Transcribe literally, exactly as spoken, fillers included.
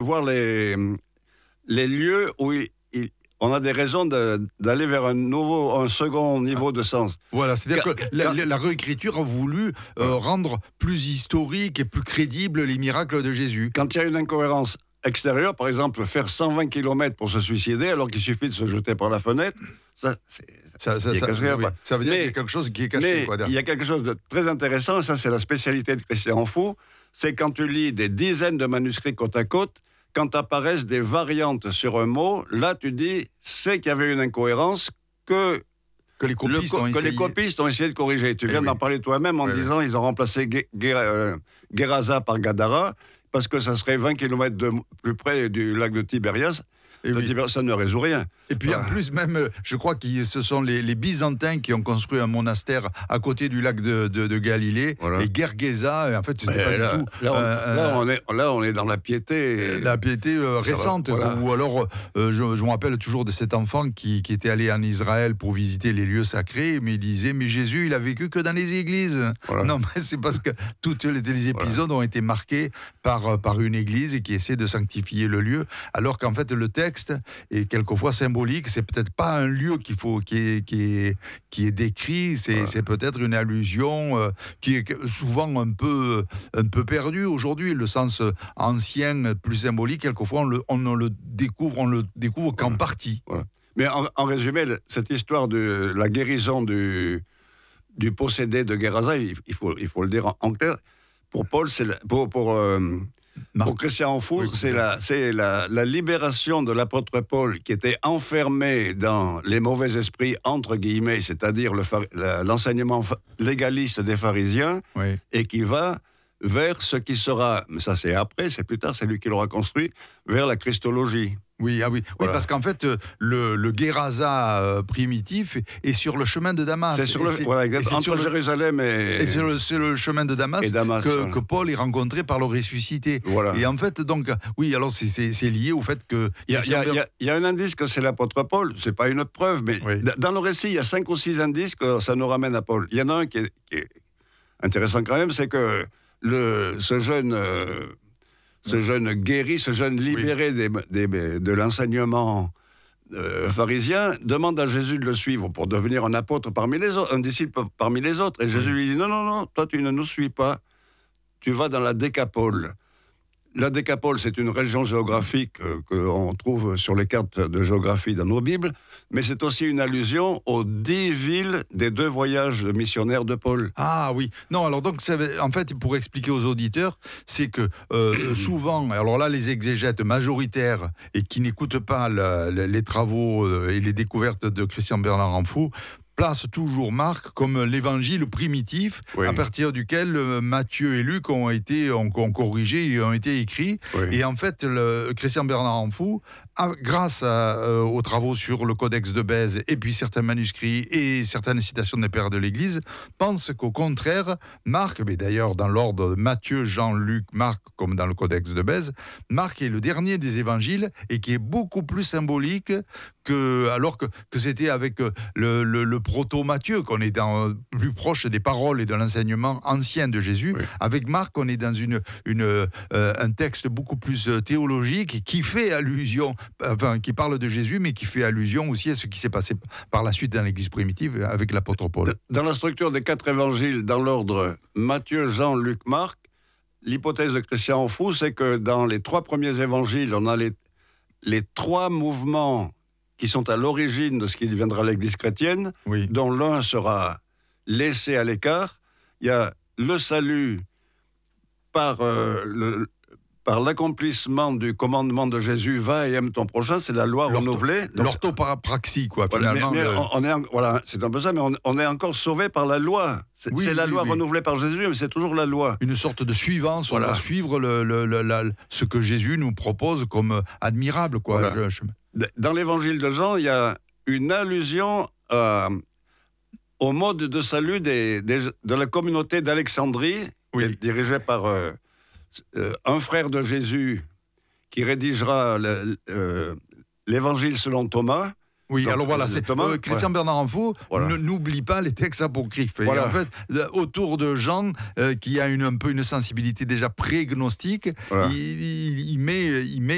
voir les, les lieux où il, il, on a des raisons de, d'aller vers un nouveau, un second niveau de sens. Voilà, c'est-à-dire Quand- que la, quand- la- la réécriture a voulu euh, rendre plus historique et plus crédible les miracles de Jésus. Quand il y a une incohérence extérieure, par exemple, faire cent vingt kilomètres pour se suicider alors qu'il suffit de se jeter par la fenêtre, ça, c'est, Ça, ça, c'est ça, caché, oui. quoi. Ça veut dire Mais- qu'il y a quelque chose qui est caché. Mais quoi, il y a quelque chose de très intéressant, et ça c'est la spécialité de Christian Faux, c'est quand tu lis des dizaines de manuscrits côte à côte, quand apparaissent des variantes sur un mot, là tu dis, c'est qu'il y avait une incohérence que, que les le copistes co- ont que essayé. les copistes ont essayé de corriger. Tu Eh viens oui. d'en parler toi-même en Oui, disant ils ont remplacé Ge- Ge- euh, Gerasa par Gadara, parce que ça serait vingt kilomètres de, plus près du lac de Tibérias. Eh Le oui. Tibérias, ça ne résout rien. Et puis en Ah. plus, même, euh, je crois que ce sont les, les Byzantins qui ont construit un monastère à côté du lac de, de, de Galilée. Voilà. Et Gergesa, en fait, c'était Mais pas là, du tout là, on, euh, là, euh, on est, là, on est dans la piété. la piété euh, Ça va, récente. voilà. Ou alors, euh, je, je me rappelle toujours de cet enfant qui, qui était allé en Israël pour visiter les lieux sacrés, mais il disait, mais Jésus, il a vécu que dans les églises. Voilà. Non, mais c'est parce que tous les, les épisodes ont été marqués par, par une église et qui essaie de sanctifier le lieu, alors qu'en fait, le texte est quelquefois symbolique. C'est peut-être pas un lieu qu'il faut, qui est, qui est, qui est décrit, c'est, Voilà. c'est peut-être une allusion euh, qui est souvent un peu, un peu perdue aujourd'hui. Le sens ancien, plus symbolique, quelquefois on, le, on ne le découvre, on le découvre qu'en Voilà. partie. Voilà. Mais en, en résumé, le- cette histoire de la guérison du, du possédé de Gerasa, il, il, faut, il faut le dire en, en clair, pour Paul, c'est la- pour, pour, euh, Marc. pour Christian Faux, Oui, c'est, la, c'est la, la libération de l'apôtre Paul qui était enfermé dans les mauvais esprits, entre guillemets, c'est-à-dire le, phar- la- l'enseignement fa- légaliste des pharisiens, Oui. et qui va vers ce qui sera, mais ça c'est après, c'est plus tard, c'est lui qui l'aura construit, vers la christologie. Oui, ah oui. oui Voilà. parce qu'en fait, euh, le, le Gerasa euh, primitif est sur le chemin de Damas. c'est sur Et le, c'est- voilà, et c'est entre sur le- Jérusalem et, Et c'est le, c'est le chemin de Damas, Et Damas, que, voilà. que Paul est rencontré par le ressuscité. Voilà. Et en fait, donc, oui, alors c'est, c'est, c'est lié au fait que. Il y, a, il, y a, il, y a, il y a un indice que c'est l'apôtre Paul, c'est pas une preuve, mais Oui. d- dans le récit, il y a cinq ou six indices que ça nous ramène à Paul. Il y en a un qui est, qui est intéressant quand même, c'est que le, ce jeune, euh, ce jeune guéri, ce jeune libéré des, des, de l'enseignement euh, pharisien, demande à Jésus de le suivre pour devenir un apôtre parmi les autres, un disciple parmi les autres. Et Jésus lui dit, non, non, non, toi tu ne nous suis pas, tu vas dans la Décapole. La Décapole, c'est une région géographique euh, qu'on trouve sur les cartes de géographie dans nos Bibles, mais c'est aussi une allusion aux dix villes des deux voyages missionnaires de Paul. Ah oui, non, alors donc, ça veut- en fait, pour expliquer aux auditeurs, c'est que euh, souvent, alors là, les exégètes majoritaires et qui n'écoutent pas la- la- les travaux euh, et les découvertes de Christian Bernard Ramphou, place toujours Marc comme l'évangile primitif, Oui. à partir duquel euh, Matthieu et Luc ont été ont, ont corrigé et ont été écrits. Oui. Et en fait, le, Christian Bernard Ramphou, a- grâce à, euh, aux travaux sur le Codex de Bèze et puis certains manuscrits et certaines citations des pères de l'Église, pense qu'au contraire, Marc, mais d'ailleurs dans l'ordre Matthieu, Jean, Luc, Marc, comme dans le Codex de Bèze, Marc est le dernier des évangiles et qui est beaucoup plus symbolique que, alors que, que c'était avec euh, le, le, le proto-Matthieu, qu'on est dans, plus proche des paroles et de l'enseignement ancien de Jésus. Oui. Avec Marc, on est dans une, une, euh, un texte beaucoup plus euh, théologique qui fait allusion, enfin, qui parle de Jésus, mais qui fait allusion aussi à ce qui s'est passé par la suite dans l'Église primitive avec l'apôtre Paul. Dans la structure des quatre évangiles, dans l'ordre Matthieu, Jean, Luc, Marc, l'hypothèse de Christian Faux, c'est que dans les trois premiers évangiles, on a les, les trois mouvements qui sont à l'origine de ce qui deviendra l'Église chrétienne, Oui. dont l'un sera laissé à l'écart. Il y a le salut par, euh, le, par l'accomplissement du commandement de Jésus, va et aime ton prochain, c'est la loi L'ortho- renouvelée. Donc, L'orthopraxie, quoi, voilà, mais- finalement. mais le- on, on est en- voilà, c'est un peu ça, mais on, on est encore sauvé par la loi. C'est, Oui, c'est la oui, loi oui. renouvelée par Jésus, mais c'est toujours la loi. Une sorte de suivance, Voilà. on va suivre le, le, le- la- ce que Jésus nous propose comme admirable, quoi. Voilà. Je- je- Dans l'évangile de Jean, il y a une allusion euh, au mode de salut des, des- de la communauté d'Alexandrie, Oui. qui est dirigée par euh, euh, un frère de Jésus qui rédigera le- euh, l'évangile selon Thomas. Oui, Donc, alors voilà, euh, c'est Thomas, euh, Christian Bernard Ramphou Voilà. ne- n'oublie pas les textes apocryphes. Et Voilà. en fait, euh, autour de Jean, euh, qui a une, un peu une sensibilité déjà pré-gnostique, Voilà. il, il- il met, il met